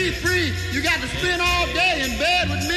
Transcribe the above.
free. You got to spend all day in bed with me.